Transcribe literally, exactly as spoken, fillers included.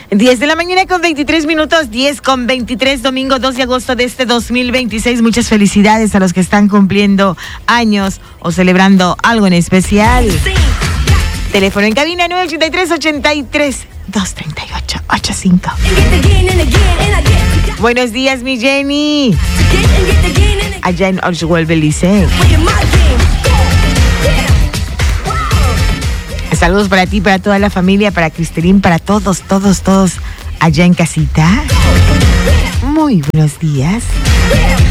diez de la mañana con veintitrés minutos, diez con veintitrés, domingo dos de agosto de este dos mil veintiséis. Muchas felicidades a los que están cumpliendo años o celebrando algo en especial. Sí. Teléfono en cabina nueve ocho tres, ocho tres, dos tres ocho, ocho cinco. Buenos días, mi Jenny. Allá en Oswald, Belice. Saludos para ti, para toda la familia, para Cristelín, para todos, todos, todos allá en casita. Muy buenos días.